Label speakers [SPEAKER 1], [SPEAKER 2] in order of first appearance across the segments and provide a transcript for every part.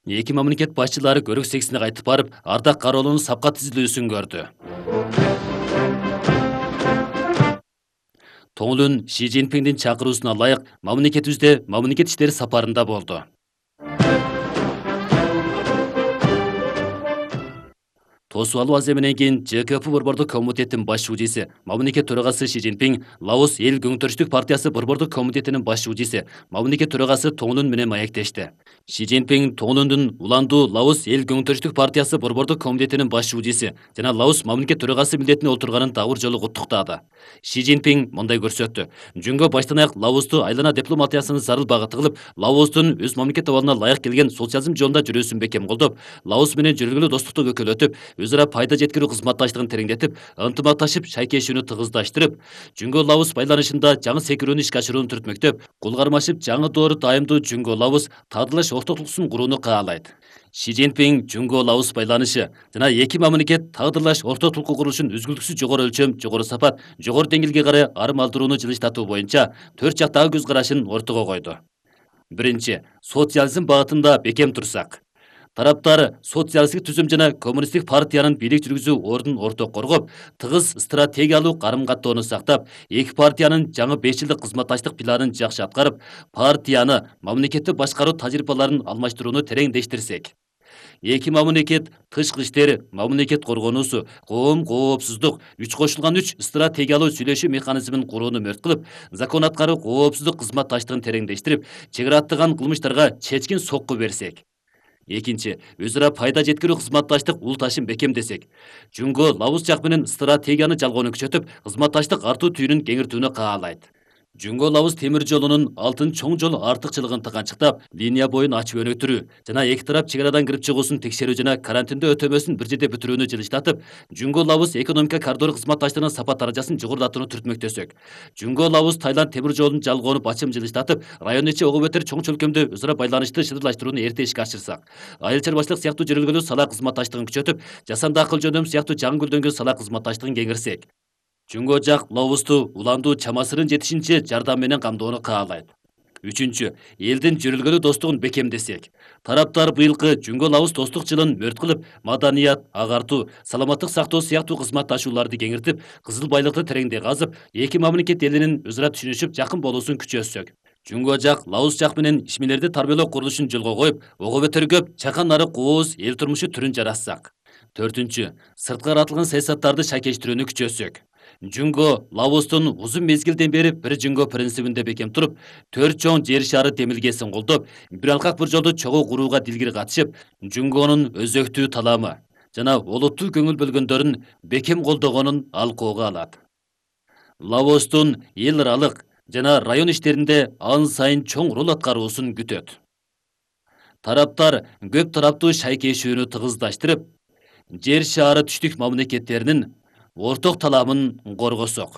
[SPEAKER 1] Эки мамлекет башчылары көрүк сексине кайтып барып, Ардак Кароолунун сапка тизилүүсүн көрдү. Тоңулун Ши Цзиньпиндин чакыруусуна ылайык мамлекетибизде мамлекет иштери сапарында болду. Тосуп алуу аземинен кийин ЖКП Борбордук комитеттин баш шужиси, мамлекет төрагасы Ши Цзиньпин, Лаос эл көңтөрүштүк партиясы Борбордук комитетинин баш шужиси, мамлекет төрагасы Тоңулун менен маектешти. Ши Цзиньпин Тоңулундун уландуу Лаос эл көңтөрүштүк партиясы Борбордук комитетинин баш шужиси жана Лаос мамлекет төрагасы милдетине отурганын дагы бир жолу куттуктады. Ши Цзиньпин мындай көрсөттү. Жөнгө баштан аяк Лаосту айлана дипломатиясынын зарыл багыты кылып, Лаостун өз мамлекет абалына ылайык келген социализм жолунда жүрүүсүн бекем колдоп, Лаос менен жүргүлүү достукту көкөлөтүп, өзара пайда жеткирүү кызматташтыгын тереңдетип, ынтымакташып шайкешүүнү тыгыздаштырып, Жүнгө Лаос байланышында жаңы секирүүнү ишке ашырууну түртмөктөп, кул кармашып жаңы доору дайымдуу Жүнгө Лаос таадылаш ортотулуксун курууну каалайт. Ши Цзиньпин Жүнгө Лаос байланышы жана эки мамлекет тагдырлаш ортотулуку курулушун үзгүлтүксүз жогору өлчөм, жогору сапат, жогору деңгээлге карай арым алдырууну жылыштатуу боюнча 4 жактагы көз карашын ортого койду. Биринчи, социализм багытында бекем турсак. Тараптар социалисттик түзүм жана коммунисттик партиянын бийлик жүргүзүү ордун орток коргоп, тыгыз стратегиялык карым-каттоону сактап, эки партиянын жаңы 5 жылдык кызматташтык планын жакшы аткарып, партияны мамлекетти башкаруу тажрыйбаларын алмаштырууну тереңдештирсек. Эки мамлекет тышкы иштер, мамлекет коргонуусу, коопсуздук, 3 кошулган 3 стратегиялуу сүйлөшүү механизмин курууну мөрт кылып, закон аткаруу коопсуздук кызматташтыгын тереңдештирип, чек ара аттаган кылмыштарга чечкин сокку берсек. Экинчи, өзара пайда жеткирүү кызматташтык улуташын бекемдесек. Жүнгө Лаос жак менен стратегияны жалгоону күчөтүп, кызматташтык артуу түйүнүн кеңиртүүнү каалайт. Жүнгө Лаос темир жолунун алтын чоң жол артыкчылыгын тыганчыктап, линия боюн ачып өнүктүрүү жана эки тарап чек арадан кирип чыгуусун текшерүү жана карантиндөө өтөмөсүн бир жерде бүтүрүүнү жылыштатып, Жүнгө Лаос экономика коридору кызматташтыгынын сапат даражасын жогорулатууну түртмөктөсөк. Жүнгө Лаос Таиланд темир жолун жалгоону бачым жылыштатып, район ичи ого бетер чоң чөлкөмдө өзара байланышты шыдырлаштырууну эрте ишке ашырсак, айыл чарбачылык сыяктуу жөрөлгөлүү сала кызматташтыгын күчөтүп, жасанды акыл жөнөм сыяктуу жаңы гүлдөнгөн сала кызматташтыгын кеңирсек. Жүнгө жак Лаосту уландуу чамасынын жетишинче жардам менен камдоону каалайт. Үчүнчү, элдин жөрөлгөлүү достугун бекемдесек. Тараптар быйылкы Жүнгө Лаос достук жылын мөрт кылып, маданият, агартуу, саламаттык сактоо сыяктуу кызматташууларды кеңиртип, кызыл байлыкты тереңдей казып, эки мамлекет элинин өзара түшүнүшүп, жакын болуусун күчөтсөк. Жүнгө жак Лаос жак менен ишмерлерди тарбиялоо курулушун жолго коюп, ого бетер көп чакан ары кооз эл турмушу түрүн жарассак. Төртүнчү, сырткы каратылган саясаттарды шайкештирүүнү күчөтсөк. Жүнгө Лаостун узун мезгилден бери бир Жүнгө принцибинде бекем туруп, 4 чоң жер шары демилгесин колдоп, бир алкак бир жолду чогуу курууга дилгир катышып, Жүнгөнүн өзөктүү таламы жана олуттуу көңүл бөлгөндөрүн бекем колдогонун алкоого алат. Лаостун эл аралык жана район иштеринде ан сайын чоң роль аткаруусун күтөт. Тараптар көп тараптуу шайкешүүнү тыгыздаштырып, жер шаары түштүк мамлекеттеринин орток таламын коргосок.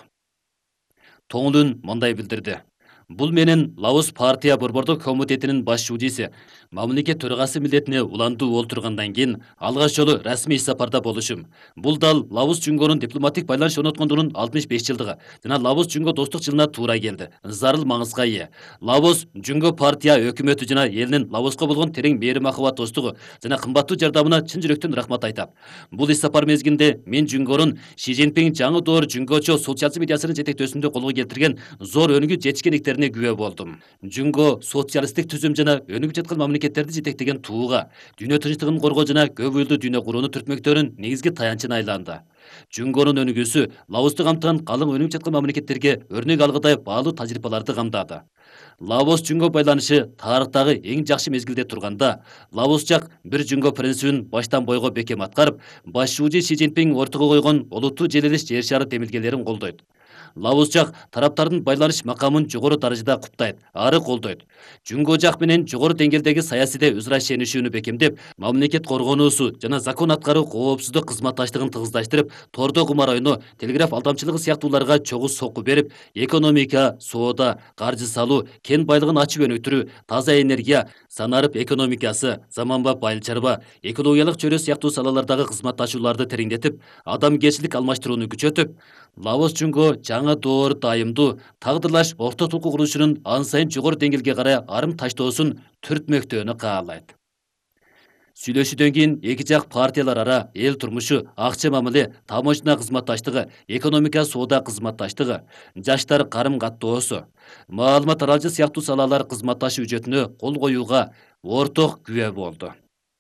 [SPEAKER 1] Тоңулун мындай билдирди. Бул менен Лаос партия Борбордук комитетинин баш шужиси, мамлекет төрагасы милдетине уландуу олтургандан кийин алгач жолу расмий сапарда болушум. Бул дал Лаос Жүнгөнүн дипломатик байланыш орноткондугунун 65 жылдыгы жана Лаос Жүнгө достук жылына туура келди. Зарыл маңызга ээ. Лаос Жүнгө партия өкмөтү жана элинин Лаоска болгон терең мээрим махабат достугу жана кымбаттуу жардамына чын жүрөктөн рахмат айтам. Бул иш сапар мезгилинде мен Жүнгөнүн Ши Цзиньпин жаңы доор Жүнгөчө социализм идеясынын жетектөөсүндө колго келтирген зор өнүгүү жетишкендиктерине күбө болдум. Жүнгө социалисттик түзүм жана өнүгүп жаткан мамлекеттерди жетектеген тууга, дүйнө тынчтыгын коргоо жана көп ыйлуу дүйнө курууну түртмөктөрүн негизги таянчына айланды. Жүнгөнүн өнүгүүсү Лаосту камтыган калың өнүгүп жаткан мамлекеттерге өрнөк алгыдай баалуу тажрыйбаларды камдады. Лаос Жүнгө байланышы тарыхтагы эң жакшы мезгилде турганда, Лаос жак бир Жүнгө принцибин баштан бойго бекем аткарып, баш шужи Ши Цзиньпин ортого койгон олуттуу желилиш жер шары демилгелерин колдойт. Лаос жак тараптардын байланыш макамын жогору даражада куттайт, ары колдойт. Жүнгө жак менен жогору деңгээлдеги саясийде өзара ишенишүүнү бекемдеп, мамлекет коргонуусу жана закон аткаруу коопсуздук кызматташтыгын тыгыздаштырып, тордо кумар ойноо, телеграф алдамчылыгы сыяктууларга чогуу сокку берип, экономика, соода, каржы салуу, кен байлыгын ачып өнүктүрүү, таза энергия, санарып экономикасы, заманбап айыл чарба, экологиялык чөйрө сыяктуу салалардагы кызматташууларды тереңдетип, адамгерчилик алмаштырууну күчөтүп, Лаос Жүнгө жаңы доор дайымдуу тагдырлаш ортотулуку курулушунун ан сайын жогору деңгээлге карай арым таштоосун түртмөктөөнү каалайт. Сүйлөшүүдөн кийин эки жак партиялар ара эл турмушу, акча мамиле, таможня кызматташтыгы, экономика соода кызматташтыгы, жаштар карым каттоосу, маалымат аралжы сыяктуу салалар кызматташы үчөтүнө кол коюуга орток күбө болду.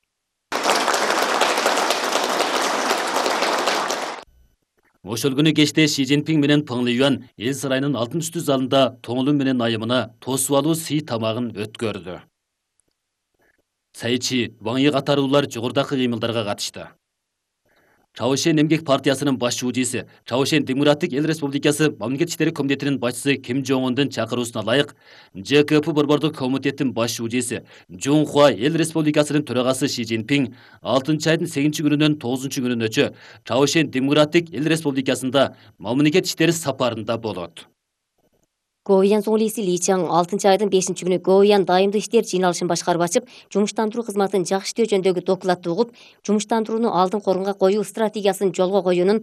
[SPEAKER 1] Ошол күнү кечте Ши Цзиньпин менен Пeng Лиюан эл сарайынын алтын үстү залында тоңулун менен айымына тосуп алуу сый тамагын өткөрдү. Цай Чи, Ван Yi катарлуулар жогорудагы кыймылдарга катышты. Чаошен эмгек партиясынын баш шүүжиси, Чаошен Демократик эл республикасы мамлекет иштери комитетинин башчысы Ким Жон Ундун чакыруусуна ылайык, ЖКП борбордук комитеттин баш шүүжиси, Жун Хуа эл республикасынын төрагасы Ши Цзиньпин 6 айдын 8 күнүнөн 9 күнүнөчө Чаошен Демократик эл республикасында мамлекет иштери сапарында болот.
[SPEAKER 2] Гоуян Зоңлиси Ли Чаң 6 айдын 5 күнү Гоуян дайымдуу иштер жыйналышын башкарып ачып, жумуштандыруу кызматын жакшы иштөө жөнүндөгү докладты угуп, жумуштандырууну алдыңкы орунга коюу стратегиясын жолго коюунун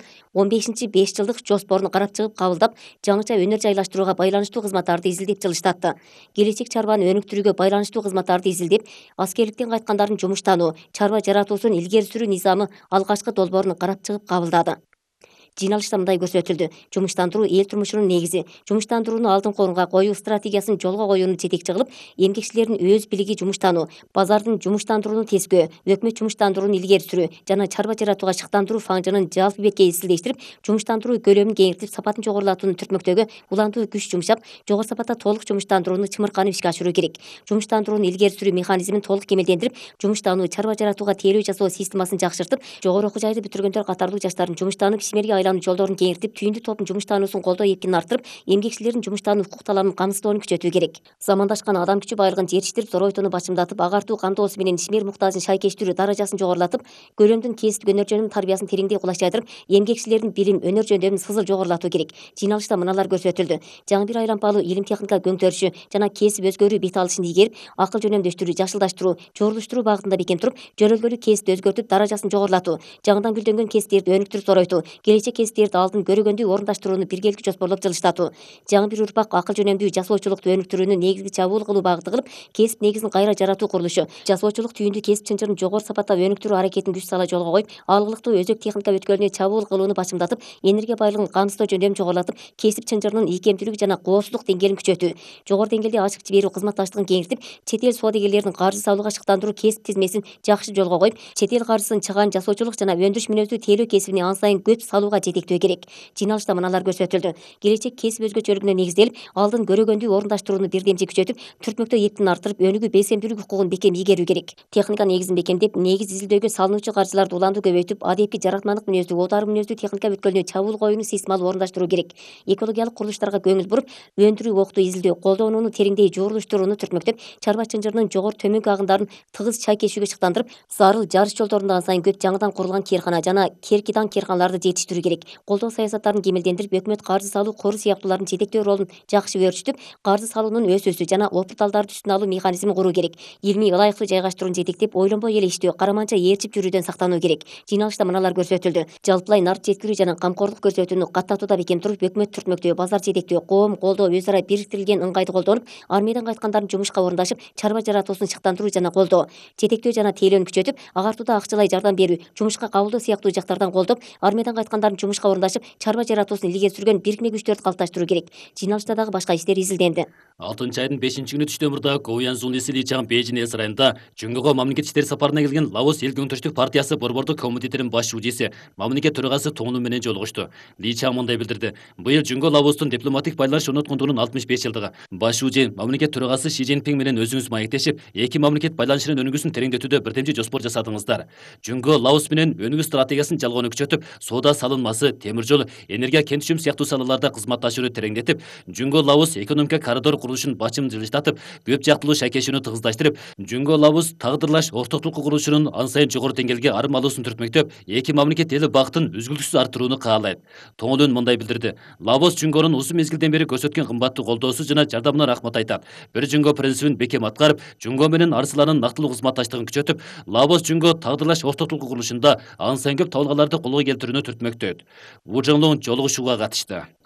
[SPEAKER 2] 15-5 жылдык жоспорун карап чыгып кабылдап, жаңыча өнөр жайлаштырууга байланыштуу кызматтарды изилдеп жылыштатты. Келечек чарбаны өнүктүрүүгө байланыштуу кызматтарды изилдеп, аскерликтен кайткандардын жумуштануу, чарба жаратуусун илгери сүрүү низамы алгачкы долбоорун карап чыгып кабылдады. Жыйналышта мындай көрсөтүлдү. Жумуштандыруу эл турмушунун негизи. Жумуштандырууну алдыңкы орунга коюу стратегиясын жолго коюуну жетекчи кылып, эмгекчилердин өз билиги жумуштануу, базардын жумуштандырууну тескөө, өкмөт жумуштандырууну илгери сүрүү жана чарба жаратууга шыктандыруу фаңжынын жалпы бетке изилдештирип, жумуштандыруу көлөмүн кеңейтип, сапатын жогорулатууну түртмөктөгө улантуу күч жумшап, жогору сапатта толук жумуштандырууну чымырканып ишке ашыруу керек. Жумуштандырууну илгери сүрүү механизмин толук кемелдендирип, жумуштануу, чарба жаратууга тейлөө жасоо системасын жакшыртып, жогору окуу жайды бүтүргөндөр катарлуу жаштардын жумуштанып ишмерге айлануу жолдорун кеңейтип, түйүндү топтун жумуштануусун колдоо эркинин арттырып, эмгекчилердин жумуштануу укук талабын камсыздоону күчөтүү керек. Замандашкан адам күчү байлыгын жетиштирип, зоройтууну бачымдатып, агартуу камтоосу менен ишмер муктажын шайкештирүү даражасын жогорулатып, көлөмдүн кесиптик өнөр жөнүндө тарбиясын тереңдей кулачтайдырып, эмгекчилердин билим, өнөр жөндөмүн сызыл жогорулатуу керек. Жыйналышта мыналар көрсөтүлдү. Жаңы бир айлампалуу илим техника көңтөрүшү жана кесип өзгөрүү бет алышын ийгерип, акыл жөнөмдөштүрүү, жашылдаштыруу, жорулуштуруу багытында бекем туруп, жөнөлгөлүү кесипти өзгөртүп, даражасын жогорулатуу, жаңыдан гүлдөнгөн кесиптерди өнүктүрүп зоройтуу, келечек кесиптерди алдын көрөгөндүү орундаштырууну биргеликти жоспорлоп жылыштатуу. Жаңы бир урпак акыл жөнөмдүү жасоочулукту өнүктүрүүнү негизги чабуул кылуу багыты кылып, кесип негизин кайра жаратуу курулушу, жасоочулук түйүндүү кесип чынжырын жогору сапатта өнүктүрүү аракетин күч сала жолго коюп, алгылыктуу өзөк техника өткөлүнө чабуул кылууну бачымдатып, энергия байлыгын камсыздоо жөндөмүн жогорулатып, кесип чынжырынын ийкемдүүлүгү жана коопсуздук деңгээлин күчөтүү, жогору деңгээлде ачык жиберүү кызматташтыгын кеңейтип, чет эл соодагерлерин каржы салууга шыктандыруу кесип тизмесин жакшы жолго коюп, чет эл каржысын чыгаан жасоочулук жана өндүрүш мүнөздүү тейлөө кесибине ан сайын көп салууга жетектөө керек. Жыйналышта мыналар көрсөтүлдү. Келечек кесип өзгөчөлүгүнө негизделип, алдын көрөгөндүү орундаштырууну бирдемчи күчөтүп, түртмөктөө эптин арттырып, өнүгүү белсемдүүлүк укугун бекем ийгерүү керек. Техника негизин бекемдеп, негиз изилдөөгө салынуучу каржыларды уланды көбөйтүп, адепки жаратмалык мүнөздүү, оодаруу мүнөздүү техника өткөлүнө чабуул коюуну системалуу орундаштыруу керек. Экологиялык курулуштарга көңүл буруп, өндүрүү, окутуу, изилдөө, колдонууну тереңдей жуурулуштурууну түртмөктөп, чарба чынжырынын жогору төмөнкү агындарын тыгыз чайкешүүгө шыктандырып, зарыл жарыш жолдорунда ан сайын көп жаңыдан курулган керкана жана керкидан керканаларды жетиштирүү керек. Колдоо саясаттарын кемелдендирип, өкмөт каржы салуу кору сыяктуулардын жетектөө ролун жакшы өөрчүтүп, каржы салуунун өсүүсү жана опурталдарды үстүнө алуу механизмин куруу керек. Илмий ылайыктуу жайгаштырууну жетектеп, ойлонбой эле иштөө, караманча ээрчип жүрүүдөн сактануу керек. Жыйналышта мыналар көрсөтүлдү. Жалпылай нарт жеткирүү жана камкорлук көрсөтүүнү каттатууда бекем туруп, өкмөт түртмөктөө, базар жетектөө, коом колдоо өз ара бириктирилген ыңгайды колдонуп, армиядан кайткандардын жумушка орундашып, чарба жаратуусун шыктандыруу жана колдоо, жетектөө жана тейлөөнү күчөтүп, агартууда акчалай жардам берүү, жумушка кабылдоо сыяктуу жактардан колдоп, армиядан кайткандардын жумушка орундашып, чарба жаратуусун илгери сүргөн бирикме күчтөрдү калыпташтыруу керек. Жыйналышта дагы башка иштер изилденди.
[SPEAKER 1] 6 айдын 5-күнү түштөн мурда Гоуян Зоңлиси Ли Чаң Бейжин эл сарайында Жөнгөгө мамлекет иштери сапарына келген Лаос эл көңтүрүштүк партиясы борбордук комитетинин баш шүүжиси, мамлекет төрагасы Тоңун менен жолугушту. Ли Чаң мындай билдирди. Быйыл Жөнгө Лаостун дипломатик байланыш орноткондугунун 65 жылдыгы. Баш шүүжи мамлекет төрагасы Ши Цзиньпин менен өзүңүз маектешип, эки мамлекет байланышынын өнүгүүсүн тереңдетүүдө бирдемчи жоспор жасадыңыздар. Жөнгө Лаос менен өнүгүү стратегиясын жалгоону күчөтүп, соода салынмасы, темир жол, энергия кентүшүм сыяктуу салаларда кызматташууну тереңдетип, Жөнгө Лаос экономика коридор курулушун бачым жылыштатып, көп жактылуу шайкешүүнү тыгыздаштырып, Жөнгө Лаос тагдырлаш ортоктук курулушунун ан сайын жогору деңгээлге арым алуусун түртмөктөп, эки мамлекет эли багытын үзгүлтүксүз арттырууну каалайт. Тоңолун мындай билдирди. Лаос Жөнгөнүн узун мезгилден бери көрсөткөн кымбаттуу колдоосу жана жардамына рахмат айтат. Бир Жөнгө принцибин бекем аткарып, Жөнгө менен Арсаландын нактылуу кызматташтыгын күчөтүп, Лаос Жөнгө тагдырлаш ортоктук курулушунда ан сайын көп табылгаларды колго келтирүүнү түртмөктөйт. Ву Жонлун жолугушууга катышты.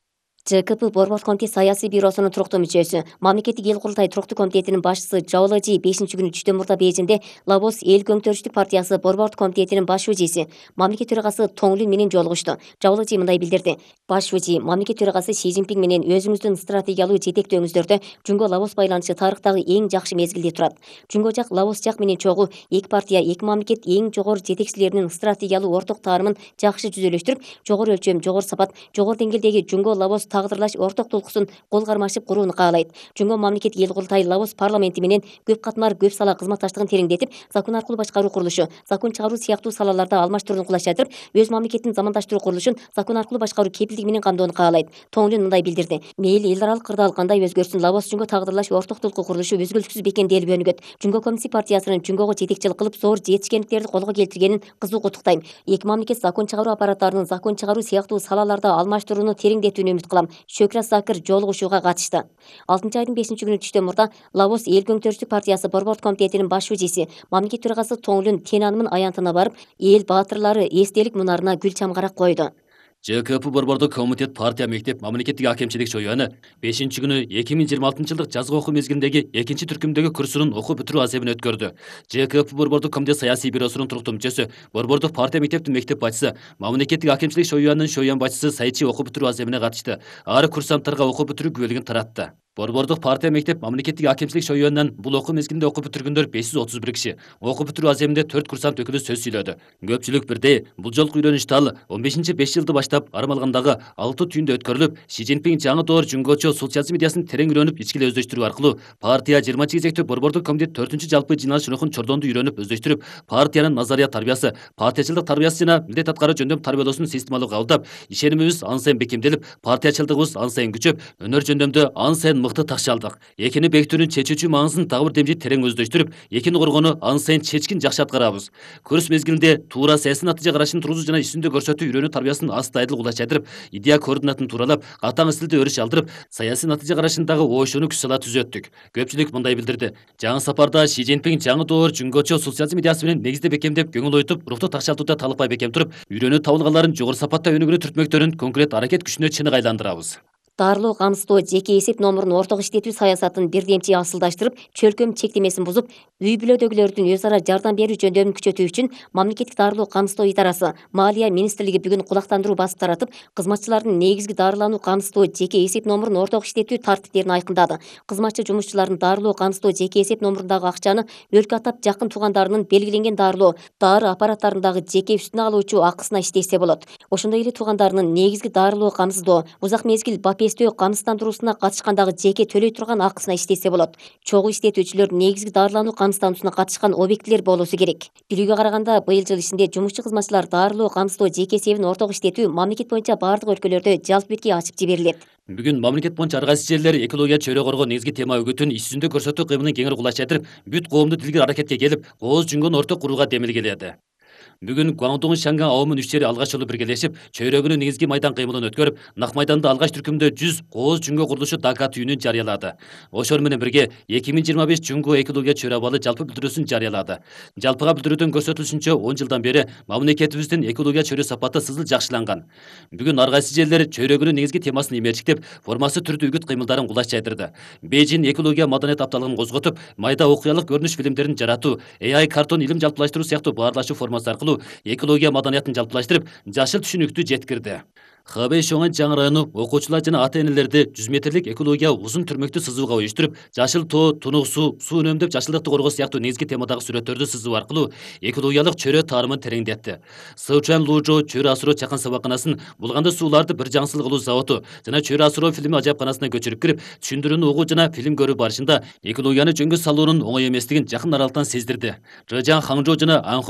[SPEAKER 2] ЖКП Борбор комитет саясий бюросунун туруктуу мүчөсү, мамлекеттик эл курултай туруктуу комитетинин башчысы Жабылажи 5-күнү түштөн мурда Бейжинде Лаос эл көңтөрүштүк партиясы Борбор комитетинин баш шужиси, мамлекет төрагасы Тоңлун менен жолугушту. Жабылажи мындай билдирди. Баш шужи мамлекет төрагасы Си Цзиньпин менен өзүңүздүн стратегиялуу жетектөөңүздөрдө Жунго Лаос байланышы тарыхтагы эң жакшы мезгилде турат. Жунго жак Лаос жак менен чогуу эки партия, эки мамлекет эң жогору жетекчилеринин стратегиялуу орток таарымын жакшы жүзөлөштүрүп, жогору өлчөм, жогору сапат, жогору деңгээлдеги Жунго Лаос тагдырлаш орток тулкуусун кол кармашып курууну каалайт. Жунго мамлекет эл курултай Лаос парламенти менен көп катмар көп сала кызматташтыгын тереңдетип, закон аркылуу башкаруу курулушу, закон чыгаруу сыяктуу салаларда алмаштырууну кулаштырып, өз мамлекетин замандаштыруу курулушун закон аркылуу башкаруу кепилдиги менен камдоону каалайт. Тоңлун мындай билдирди. Мейли эл аралык кырдаал кандай өзгөрсүн, Лаос Жунго тагдырлаш орток тулкуу курулушу өзгөлтүксүз бекен делип өнүгөт. Жунго коммунистик партиясынын Жунгого жетекчилик кылып зор жетишкендиктерди колго келтиргенин кызуу куттуктайм. Эки мамлекет закон чыгаруу аппараттарынын закон чыгаруу сыяктуу салаларда алмаштырууну тереңдетүүнү үмүт кылам. Шөкрат Закыр жолугушууга катышты. 6-айдын 5-күнү түштөн мурда Лаос эл көңтөрүштүк партиясы Борбор комитетинин баш шужиси, мамлекет төрагасы Тоңлун Тенанмын аянтына барып, эл баатырлары эстелик мунарына гүл чамгарак койду.
[SPEAKER 1] ЖКП Борбордук комитет партия мектеп мамлекеттик акемчилик чоюаны 5-күнү 2026-жылдык жазгы окуу мезгилиндеги 2-түркүмдөгү курсунун окуу бүтүрүү азебин өткөрдү. ЖКП Борбордук комитет саясий бюросунун туруктуу мүчөсү, Борбордук партия мектептин мектеп башчысы, мамлекеттик акемчилик чоюанын чоюан башчысы Сайчи окуу бүтүрүү азебине катышты. Ары курсанттарга окуу бүтүрүү күбөлүгүн таратты. Борбордук партия мектеп мамлекеттик акемчилик чоюанынан бул окуу мезгилинде окуу бүтүргөндөр 531 киши. Окуу бүтүрүү аземинде 4 курсант өкүлү сөз сүйлөдү. Көпчүлүк бирдей, бул жолку үйрөнүш тал 15-5 жылды баштап армалгандагы 6 түйүндө өткөрүлүп, Си Цзиньпин жаңы доор жунгочо социализм идеясын терең үйрөнүп, ичкиле өздөштүрүү аркылуу партия 20 кезектүү Борбордук комитет 4 жалпы жыйналыш рухун чордонду үйрөнүп, өздөштүрүп, партиянын назарият тарбиясы, партиячылык тарбиясы жана милдет аткаруу жөндөм тарбиялоосун системалуу кабылдап, ишенимибиз ан сайын бекемделип, партиячылыгыбыз ан сайын күчөп, өнөр жөндөмдө ан сайын мыкты такшалдык. Экини бекитүүнүн чечүүчү маңызын дагы бир демжи терең өздөштүрүп, экини коргонуу ан сайын чечкин жакшы аткарабыз. Курс мезгилинде туура саясий натыйжа карашын тургузуу жана ишүндө көрсөтүү үйрөнүү тарбиясын астайдыл кулачайдырып, идея координатын тууралап, катаң стилде өрүш алдырып, саясий натыйжа карашындагы оошууну күч сала түзөттүк. Көпчүлүк мындай билдирди. Жаңы сапарда Си Цзиньпин жаңы доор жунгочо социализм идеясы менен негизде бекемдеп, көңүл ойтуп, рухту такшалтууда талыкпай бекем туруп, үйрөнүү табылгаларын жогору сапатта өнүгүүнү түртмөктөрүн конкрет аракет күчүнө чыныгы айландырабыз.
[SPEAKER 2] Дарылоо камсыздоо жеке эсеп номурун орток иштетүү саясатын бирдемчи асылдаштырып, чөлкөм чектемесин бузуп, үй бүлөдөгүлөрдүн өз ара жардам берүү жөндөмүн күчөтүү үчүн мамлекеттик дарылоо камсыздоо идарасы Маалия министрлиги бүгүн кулактандыруу басып таратып, кызматчылардын негизги дарылануу камсыздоо жеке эсеп номурун орток иштетүү тартиптерин айкындады. Кызматчы жумушчулардын дарылоо камсыздоо жеке эсеп номурундагы акчаны өлкө атап жакын туугандарынын белгиленген дарылоо, дары аппараттарындагы жеке үстүнө алуучу акысына иштесе болот. Ошондой эле туугандарынын негизги дарылоо камсыздоо, узак мезгил камсыздандыруусуна катышкандагы жеке төлөй турган акысына иштесе болот. Чогуу иштетүүчүлөр негизги дарылануу камсыздандыруусуна катышкан объектилер болуусу керек. Билүүгө караганда, быйыл жыл ичинде жумушчу кызматчылар дарылоо камсыздоо жеке эсебин орток иштетүү мамлекет боюнча бардык өлкөлөрдө жалпы бирге ачып жиберилет.
[SPEAKER 1] Бүгүн мамлекет боюнча ар кайсы жерлер экология чөйрө коргоо негизги тема үгүтүн иш жүзүндө көрсөтүү кыймылын кеңири кулачайтырып, бүт коомду тилгир аракетке келип, кооз жүнгөн орток курууга демилгеледи. Бүгүн Гуандун Шанган аумун 3 жери алгач жолу биргелешип, чөйрөгүнүн негизги майдан кыймылын өткөрүп, Нак майданда алгач түркүмдө 100 кооз жүнгө курулушу дака түйүнүн жарыялады. Ошол менен бирге 2025 жүнгө экология чөйрө абалы жалпы билдирүүсүн жарыялады. Жалпыга билдирүүдөн көрсөтүлүшүнчө 10 жылдан бери мамлекетибиздин экология чөйрө сапаты сызыл жакшыланган. Бүгүн ар кайсы жерлер чөйрөгүнүн негизги темасын имерчиктеп, формасы түрдүү үгүт кыймылдарын кулаш жайдырды. Бейжин экология маданият апталыгын козготуп, майда окуялык көрүнүш фильмдерин жаратуу, AI картон илим жалпылаштыруу сыяктуу баарлашуу формасы аркылуу экология маданиятын жалпылаштырып, жашыл түшүнүктү жеткирди. Хабей Шоңан жаңы району окуучулар жана ата-энелерди 100 метрлик экология узун түрмөктү сызууга уюштуруп, жашыл тоо, тунук суу үнөмдөп жашылдыкты коргоо сыяктуу негизги темадагы сүрөттөрдү сызуу аркылуу экологиялык чөйрө таарымын тереңдетти. Сычуан Лужо чөйрө асыроо чакан сабаканасын, булганды сууларды бир жаңсыл кылуу заводу жана чөйрө асыроо фильми ажайыпканасына көчүрүп кирип, түшүндүрүүнү угуу жана фильм көрүү барышында экологияны жөнгө салуунун оңой эместигин жакын аралыктан сездирди. Жыжан Хаңжоо жана